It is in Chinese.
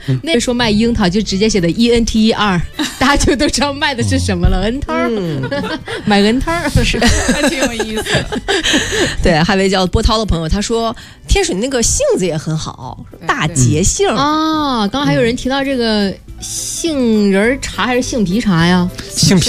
那说卖樱桃就直接写的 ENTER， 大家就都知道卖的是什么了。恩桃，买恩桃是还挺有意思的。 对，还有一位叫波涛的朋友，他说天水那个杏子也很好，大节杏啊。刚刚还有人提到这个杏仁茶还是杏皮茶呀？ 杏皮